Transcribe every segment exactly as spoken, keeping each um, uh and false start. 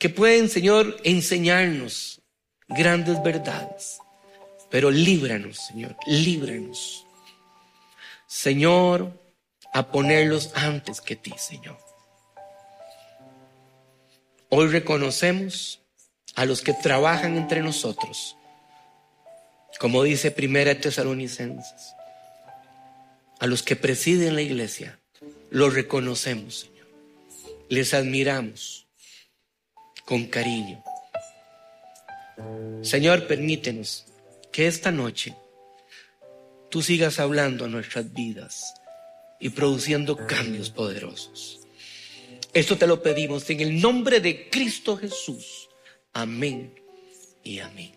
que pueden, Señor, enseñarnos grandes verdades. Pero líbranos, Señor, líbranos, Señor, a ponerlos antes que ti, Señor. Hoy reconocemos a los que trabajan entre nosotros, como dice Primera Tesalonicenses, a los que presiden la iglesia, los reconocemos, Señor. Les admiramos con cariño. Señor, permítenos que esta noche tú sigas hablando a nuestras vidas y produciendo cambios poderosos. Esto te lo pedimos en el nombre de Cristo Jesús. Amén y amén.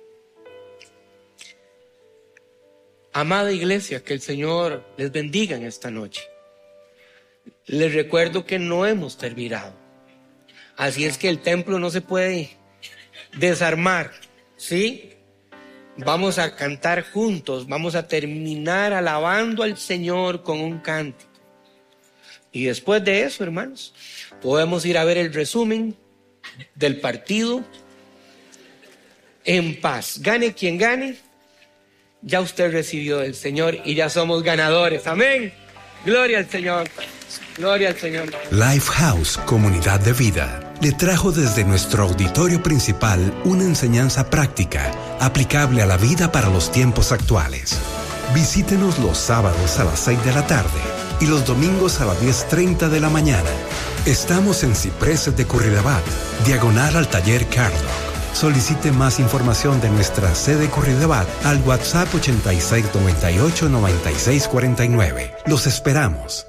Amada iglesia, que el Señor les bendiga en esta noche. Les recuerdo que no hemos terminado. Así es que el templo no se puede desarmar, ¿sí? Vamos a cantar juntos, vamos a terminar alabando al Señor con un cántico. Y después de eso, hermanos, podemos ir a ver el resumen del partido en paz. Gane quien gane, ya usted recibió del Señor y ya somos ganadores. Amén. Gloria al Señor. Gloria al Señor. Lifehouse, Comunidad de Vida, le trajo desde nuestro auditorio principal una enseñanza práctica, aplicable a la vida para los tiempos actuales. Visítenos los sábados a las seis de la tarde y los domingos a las diez treinta de la mañana. Estamos en Cipreses de Curridabat, diagonal al taller Carlock. Solicite más información de nuestra sede Curridabat al WhatsApp ochenta y seis noventa y ocho noventa y seis cuarenta y nueve. Los esperamos.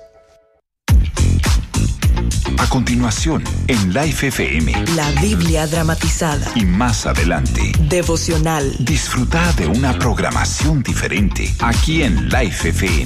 A continuación, en Life F M. La Biblia dramatizada. Y más adelante, devocional. Disfruta de una programación diferente aquí en Life F M.